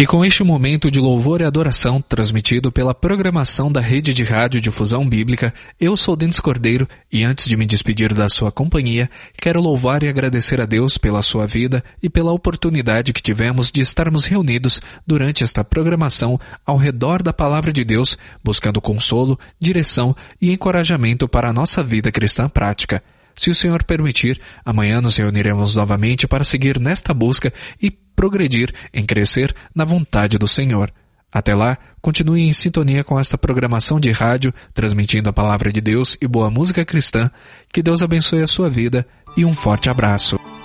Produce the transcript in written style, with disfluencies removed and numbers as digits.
E com este momento de louvor e adoração transmitido pela programação da Rede de Rádio Difusão Bíblica, eu sou Denis Cordeiro e antes de me despedir da sua companhia, quero louvar e agradecer a Deus pela sua vida e pela oportunidade que tivemos de estarmos reunidos durante esta programação ao redor da Palavra de Deus, buscando consolo, direção e encorajamento para a nossa vida cristã prática. Se o Senhor permitir, amanhã nos reuniremos novamente para seguir nesta busca e progredir em crescer na vontade do Senhor. Até lá, continue em sintonia com esta programação de rádio, transmitindo a palavra de Deus e boa música cristã. Que Deus abençoe a sua vida e um forte abraço.